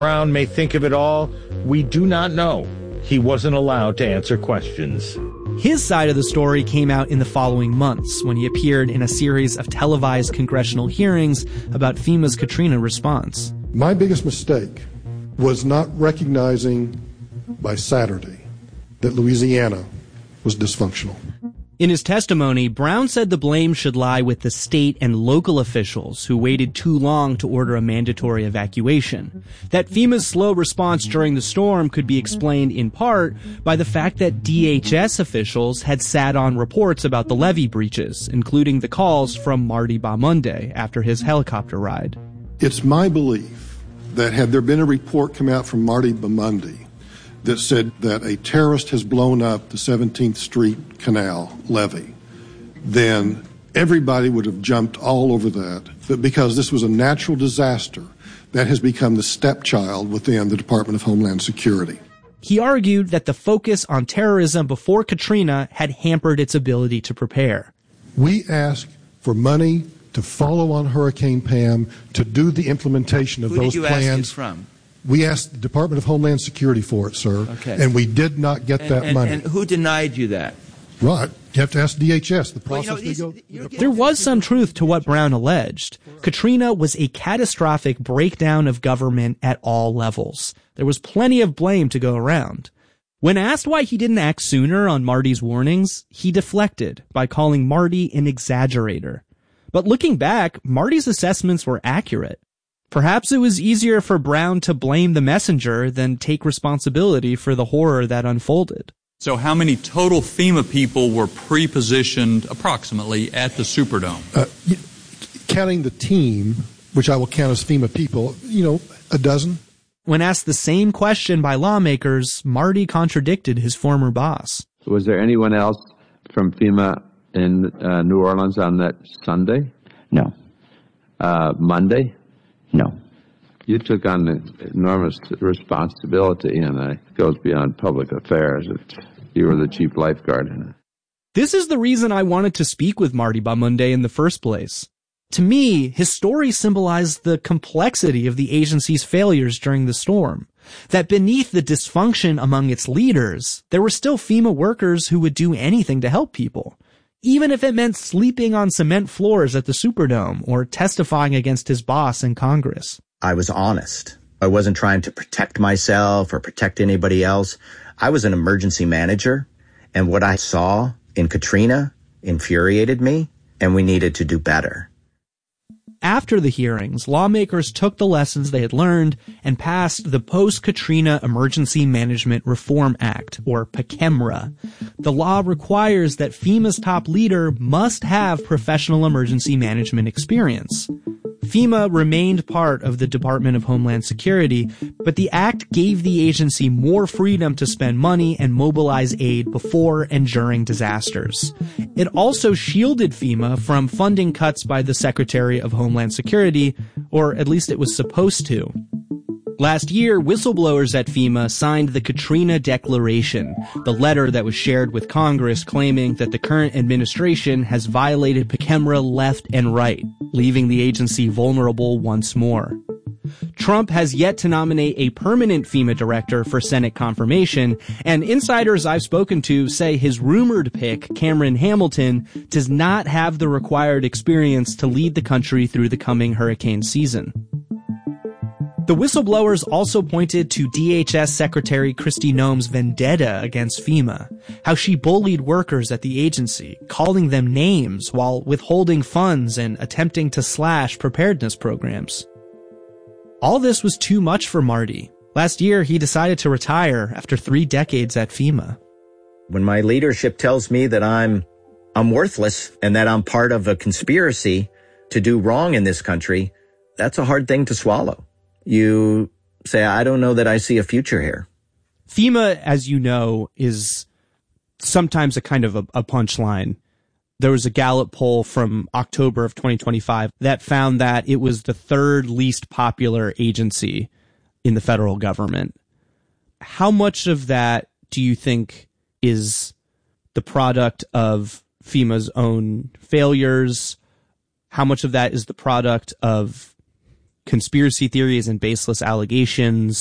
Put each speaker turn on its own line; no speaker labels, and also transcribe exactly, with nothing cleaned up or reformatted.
Brown may think of it all, we do not know. He wasn't allowed to answer questions.
His side of the story came out in the following months when he appeared in a series of televised congressional hearings about FEMA's Katrina response.
My biggest mistake was not recognizing by Saturday that Louisiana was dysfunctional.
In his testimony, Brown said the blame should lie with the state and local officials who waited too long to order a mandatory evacuation. That FEMA's slow response during the storm could be explained in part by the fact that D H S officials had sat on reports about the levee breaches, including the calls from Marty Bamunde after his helicopter ride.
It's my belief that had there been a report come out from Marty Bamunde that said that a terrorist has blown up the seventeenth Street Canal levee, then everybody would have jumped all over that. But because this was a natural disaster, that has become the stepchild within the Department of Homeland Security.
He argued that the focus on terrorism before Katrina had hampered its ability to prepare.
We asked for money to follow on Hurricane Pam, to do the implementation of
Who
those
did you
plans.
ask it from?
We asked the Department of Homeland Security for it, sir,
okay.
and we did not get
and,
that
and,
money.
And who denied you that?
Right. You have to ask D H S. The process
well, you know,
they go.
There was some truth to what Brown alleged. Katrina was a catastrophic breakdown of government at all levels. There was plenty of blame to go around. When asked why he didn't act sooner on Marty's warnings, he deflected by calling Marty an exaggerator. But looking back, Marty's assessments were accurate. Perhaps it was easier for Brown to blame the messenger than take responsibility for the horror that unfolded.
So how many total FEMA people were pre-positioned approximately at the Superdome?
Uh, counting the team, which I will count as FEMA people, you know, a dozen.
When asked the same question by lawmakers, Marty contradicted his former boss.
Was there anyone else from FEMA in uh, New Orleans on that Sunday?
No.
Uh, Monday?
No.
You took on enormous responsibility, and it goes beyond public affairs. It, you were the chief lifeguard in it.
This is the reason I wanted to speak with Marty Bamunde in the first place. To me, his story symbolized the complexity of the agency's failures during the storm. That beneath the dysfunction among its leaders, there were still FEMA workers who would do anything to help people. Even if it meant sleeping on cement floors at the Superdome or testifying against his boss in Congress.
I was honest. I wasn't trying to protect myself or protect anybody else. I was an emergency manager, and what I saw in Katrina infuriated me, and we needed to do better.
After the hearings, lawmakers took the lessons they had learned and passed the Post-Katrina Emergency Management Reform Act, or PCEMRA. The law requires that FEMA's top leader must have professional emergency management experience. FEMA remained part of the Department of Homeland Security, but the act gave the agency more freedom to spend money and mobilize aid before and during disasters. It also shielded FEMA from funding cuts by the Secretary of Homeland Security, or at least it was supposed to. Last year, whistleblowers at FEMA signed the Katrina Declaration, the letter that was shared with Congress claiming that the current administration has violated PCEMRA left and right, leaving the agency vulnerable once more. Trump has yet to nominate a permanent FEMA director for Senate confirmation, and insiders I've spoken to say his rumored pick, Cameron Hamilton, does not have the required experience to lead the country through the coming hurricane season. The whistleblowers also pointed to D H S Secretary Kristi Noem's vendetta against FEMA, how she bullied workers at the agency, calling them names while withholding funds and attempting to slash preparedness programs. All this was too much for Marty. Last year, he decided to retire after three decades at FEMA.
When my leadership tells me that I'm, I'm worthless and that I'm part of a conspiracy to do wrong in this country, that's a hard thing to swallow. You say, I don't know that I see a future here.
FEMA, as you know, is sometimes a kind of a, a punchline. There was a Gallup poll from October of twenty twenty-five that found that it was the third least popular agency in the federal government. How much of that do you think is the product of FEMA's own failures? How much of that is the product of conspiracy theories and baseless allegations